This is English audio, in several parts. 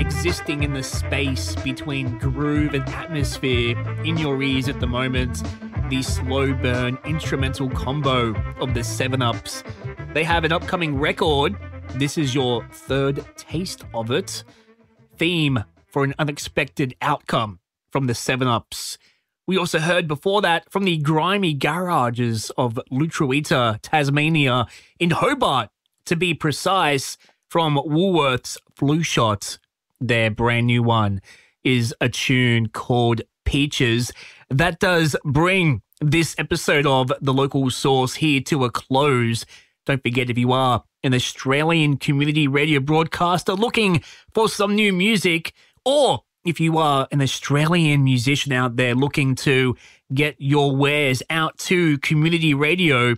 existing in the space between groove and atmosphere in your ears at the moment. The slow burn instrumental combo of the 7UPs. They have an upcoming record. This is your third taste of it. Theme for an unexpected outcome from the 7UPs. We also heard before that from the grimy garages of Lutruwita, Tasmania, in Hobart, to be precise, from Woolworths Flu Shot. Their brand new one is a tune called Peaches. That does bring this episode of The Local Source here to a close. Don't forget, if you are an Australian community radio broadcaster looking for some new music, or if you are an Australian musician out there looking to get your wares out to community radio,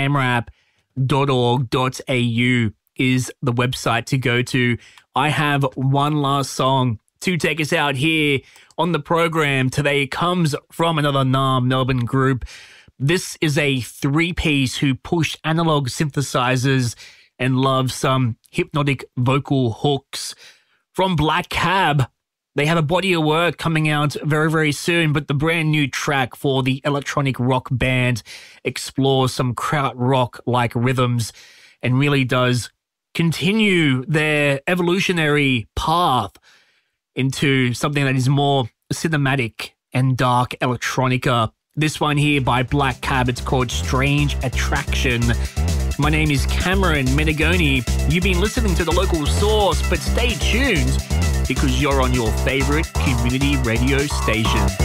amrap.org.au is the website to go to. I have one last song to take us out here on the program today. It comes from another Melbourne group. This is a three-piece who push analog synthesizers and love some hypnotic vocal hooks. From Black Cab, they have a body of work coming out very, very soon, but the brand new track for the electronic rock band explores some krautrock-like rhythms and really does continue their evolutionary path into something that is more cinematic and dark electronica. This one here by Black Cab, it's called Strange Attraction. My name is Cameron Menegoni. You've been listening to The Local Source, but stay tuned because you're on your favorite community radio station.